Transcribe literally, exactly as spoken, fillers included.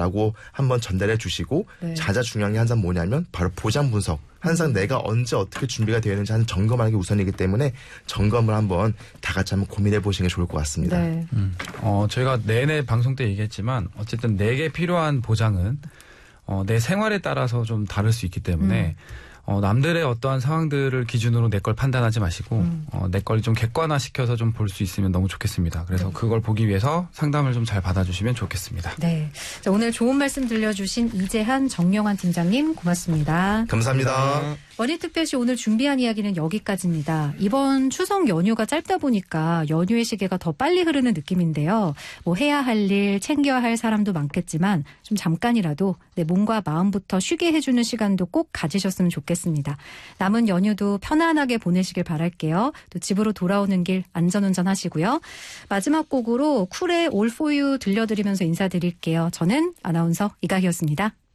있다라고 한번 전달해 주시고 네. 가장 중요한 게 항상 뭐냐면 바로 보장 분석. 항상 내가 언제 어떻게 준비가 되어 있는지 하는 점검하는 게 우선이기 때문에 점검을 한번 다 같이 한번 고민해 보시는 게 좋을 것 같습니다. 네. 음, 어, 저희가 내내 방송 때 얘기했지만 어쨌든 내게 필요한 보장은 어, 내 생활에 따라서 좀 다를 수 있기 때문에 음. 어, 남들의 어떠한 상황들을 기준으로 내 걸 판단하지 마시고 음. 어, 내 걸 좀 객관화시켜서 좀 볼 수 있으면 너무 좋겠습니다. 그래서 네. 그걸 보기 위해서 상담을 좀 잘 받아주시면 좋겠습니다. 네. 자, 오늘 좋은 말씀 들려주신 이재한 정영환 팀장님 고맙습니다. 감사합니다. 원희특별시 오늘 준비한 이야기는 여기까지입니다. 이번 추석 연휴가 짧다 보니까 연휴의 시계가 더 빨리 흐르는 느낌인데요. 뭐 해야 할 일, 챙겨야 할 사람도 많겠지만 좀 잠깐이라도 내 몸과 마음부터 쉬게 해주는 시간도 꼭 가지셨으면 좋겠습니다. 남은 연휴도 편안하게 보내시길 바랄게요. 또 집으로 돌아오는 길 안전운전 하시고요. 마지막 곡으로 쿨의 All For You 들려드리면서 인사드릴게요. 저는 아나운서 이가희였습니다.